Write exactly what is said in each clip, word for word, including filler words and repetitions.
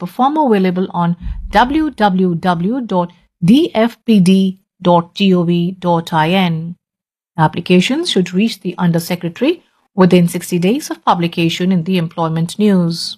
performer available on w w w dot d f p d dot gov dot in. Applications should reach the Undersecretary within sixty days of publication in the Employment News.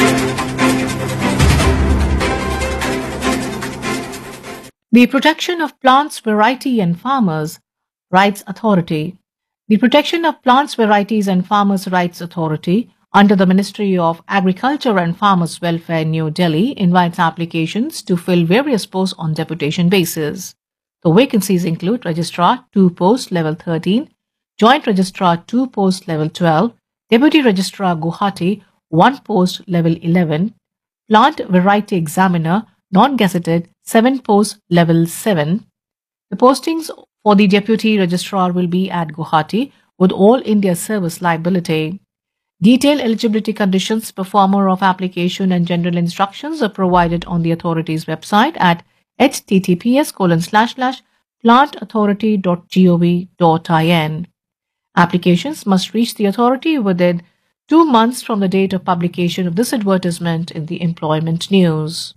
The Protection of Plants, Variety and Farmers Rights Authority. The Protection of Plants, Varieties and Farmers Rights Authority under the Ministry of Agriculture and Farmers Welfare, New Delhi, invites applications to fill various posts on deputation basis. The vacancies include Registrar two post level thirteen, Joint Registrar two post level twelve, Deputy Registrar Guwahati one post level eleven, Plant Variety Examiner non-gazetted seven post level seven. The postings for the Deputy Registrar will be at Guwahati with all India service liability. Detailed eligibility conditions, performer of application and general instructions are provided on the authority's website at https colon slash slash plantauthority dot gov dot in. Applications must reach the authority within two months from the date of publication of this advertisement in the Employment News.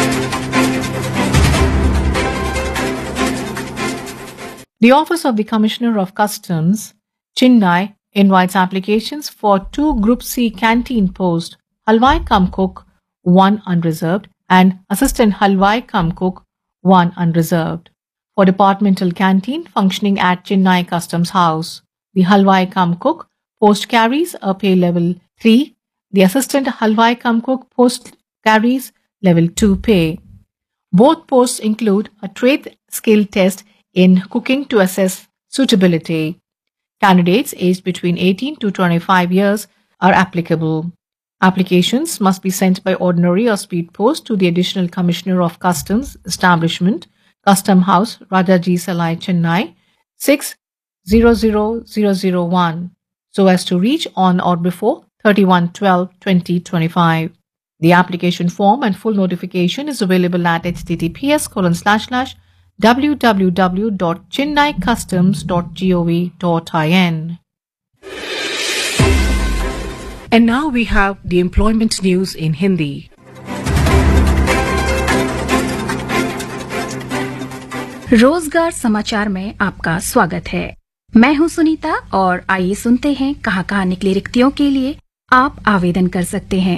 The Office of the Commissioner of Customs, Chennai, invites applications for two Group C canteen posts, Halwai cum Cook, one unreserved, and Assistant Halwai cum Cook, one unreserved. For departmental canteen functioning at Chennai Customs House, the Halwai cum Cook post carries a pay level three, the Assistant Halwai cum Cook post carries level two pay. Both posts include a trade skill test in cooking to assess suitability. Candidates aged between eighteen to twenty-five years are applicable. Applications must be sent by ordinary or speed post to the Additional Commissioner of Customs, Establishment, Custom House, Rajaji Salai, Chennai, six zero zero zero zero one, so as to reach on or before thirty-one twelve twenty twenty-five. The application form and full notification is available at https colon slash slash w w w dot chennai customs dot gov dot in. And now we have the employment news in Hindi. रोजगार समाचार में आपका स्वागत है। मैं हूं सुनीता और आइए सुनते हैं कहां कहां निकली रिक्तियों के लिए आप आवेदन कर सकते हैं।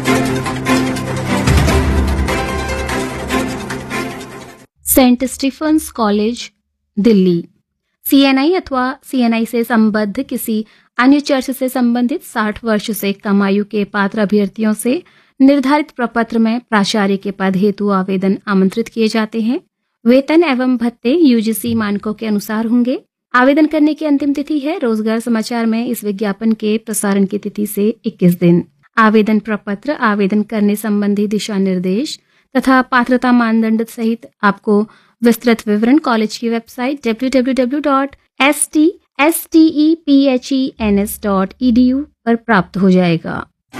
Saint Stephens college, Delhi. CNI अथवा सीएनआई से संबद्ध किसी अन्य चर्च से संबंधित साठ वर्ष से कम आयु के पात्र अभ्यर्थियों से निर्धारित प्रपत्र में प्राचार्य के पद हेतु आवेदन आमंत्रित किए जाते हैं। वेतन एवं भत्ते यूजीसी मानकों के अनुसार होंगे। आवेदन करने की अंतिम तिथि है रोजगार समाचार में इस विज्ञापन के प्रसारण की तिथि से इक्कीस दिन। आवेदन प्रपत्र, आवेदन करने संबंधी दिशा निर्देश तथा पात्रता मानदंड सहित आपको विस्तृत विवरण कॉलेज की website W W W dot S T S T E P H E N S dot E D you पर प्राप्त हो जाएगा।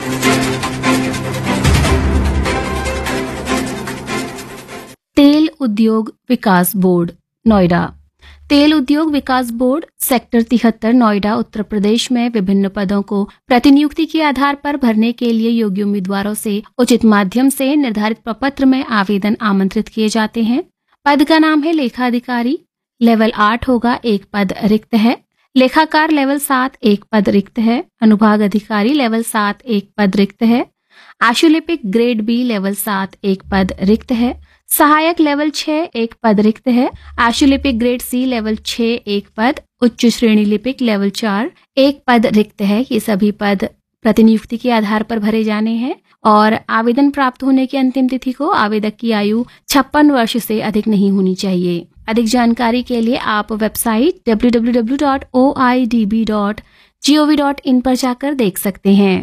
तेल उद्योग विकास बोर्ड, नोएडा। तेल उद्योग विकास बोर्ड सेक्टर तिहत्तर, नोएडा, उत्तर प्रदेश में विभिन्न पदों को प्रतिनियुक्ति के आधार पर भरने के लिए योग्य उम्मीदवारों से उचित माध्यम से निर्धारित प्रपत्र में आवेदन आमंत्रित किए जाते हैं। पद का नाम है लेखाधिकारी, लेवल आठ होगा, एक पद रिक्त है। लेखाकार लेवल सात, एक पद रिक्त है। अनुभाग अधिकारी लेवल सात, एक पद रिक्त है। आशुलिपिक ग्रेड बी लेवल सात, एक पद रिक्त है। सहायक लेवल छह, एक पद रिक्त है। आशुलिपिक ग्रेड सी लेवल छह, एक पद। उच्च श्रेणी लिपिक लेवल चार, एक पद रिक्त है। ये सभी पद प्रतिनियुक्ति के आधार पर भरे जाने हैं और आवेदन प्राप्त होने की अंतिम तिथि को आवेदक की आयु छप्पन वर्ष से अधिक नहीं होनी चाहिए। अधिक जानकारी के लिए आप website W W W dot O I D B dot G O V dot in पर जाकर देख सकते हैं।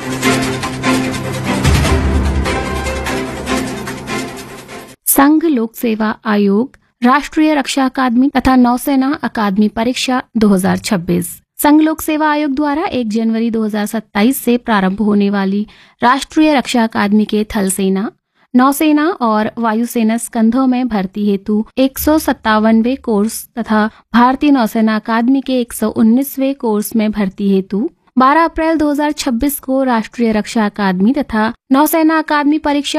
संघ लोक सेवा आयोग राष्ट्रीय रक्षा अकादमी तथा नौसेना अकादमी परीक्षा दो हज़ार छब्बीस। संघ लोक सेवा आयोग द्वारा एक जनवरी दो हज़ार सत्ताईस से प्रारंभ होने वाली राष्ट्रीय रक्षा अकादमी के थल सेना, नौसेना और वायुसेना स्कंधों में भर्ती हेतु एक सौ सत्तावनवे कोर्स तथा भारतीय नौसेना अकादमी के एक सौ उन्नीसवें कोर्स में भर्ती हेतु बारह अप्रैल दो हज़ार छब्बीस को राष्ट्रीय रक्षा अकादमी तथा नौसेना अकादमी परीक्षा